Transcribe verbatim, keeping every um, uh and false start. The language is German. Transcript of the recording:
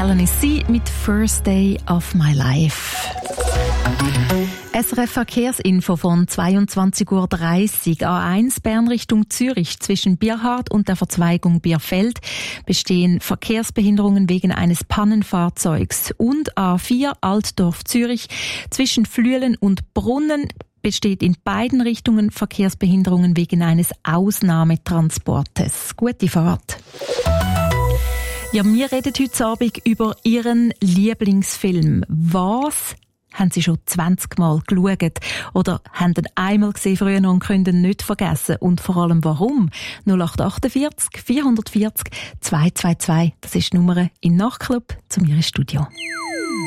Melanie C. mit First Day of My Life. S R F Verkehrsinfo von zweiundzwanzig Uhr dreißig. A eins Bern Richtung Zürich zwischen Bierhard und der Verzweigung Bierfeld bestehen Verkehrsbehinderungen wegen eines Pannenfahrzeugs. Und A vier Altdorf Zürich zwischen Flüelen und Brunnen besteht in beiden Richtungen Verkehrsbehinderungen wegen eines Ausnahmetransportes. Gute Fahrt. Ja, wir reden heute Abend über Ihren Lieblingsfilm. Was haben Sie schon zwanzig Mal geschaut? Oder haben ihn einmal gesehen früher und können ihn nicht vergessen? Und vor allem warum? null acht achtundvierzig vierhundertvierzig zweihundertzweiundzwanzig, das ist die Nummer in Nachtclub zu mir im Studio.